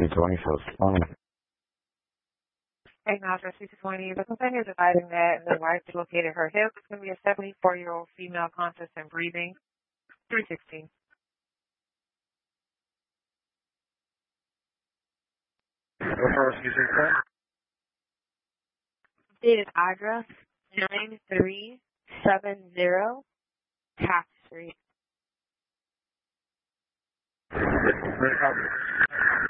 C20 shows 20. Acknowledge 320. The complaint is advising that the wife dislocated her hip. It's going to be a 74-year-old female conscious and breathing. 316. Dated address 9370 Taft Street. Very copy.